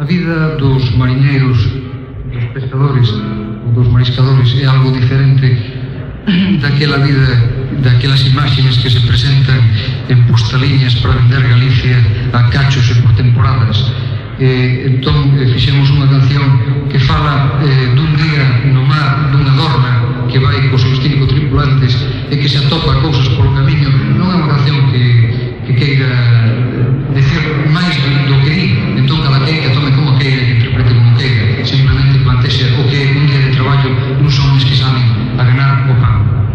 vida dos mariñeiros, dos pescadores ou dos mariscadores é algo diferente daquela vida, daquelas imaxes que se presentan en postaliñas para vender Galicia a cachos e por temporadas. Entón fixemos unha canción que fala